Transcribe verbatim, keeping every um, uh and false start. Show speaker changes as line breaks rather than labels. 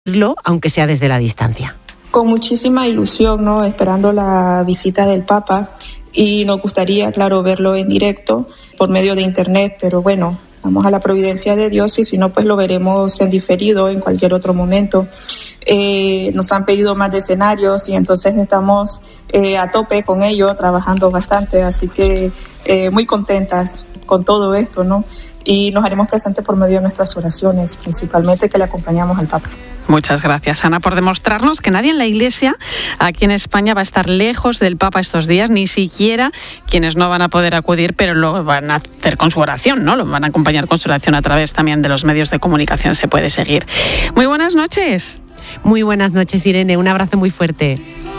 aunque sea desde la distancia.
Con muchísima ilusión, ¿no? Esperando la visita del Papa, y nos gustaría, claro, verlo en directo por medio de internet, pero bueno, vamos a la providencia de Dios y si no, pues lo veremos en diferido en cualquier otro momento. Eh, nos han pedido más de escenarios y entonces estamos eh, a tope con ello, trabajando bastante, así que eh, muy contentas con todo esto, ¿no? Y nos haremos presentes por medio de nuestras oraciones, principalmente que le acompañamos al Papa.
Muchas gracias, Ana, por demostrarnos que nadie en la Iglesia aquí en España va a estar lejos del Papa estos días, ni siquiera quienes no van a poder acudir, pero lo van a hacer con su oración, ¿no? Lo van a acompañar con su oración a través también de los medios de comunicación, se puede seguir. Muy buenas noches.
Muy buenas noches, Irene, un abrazo muy fuerte.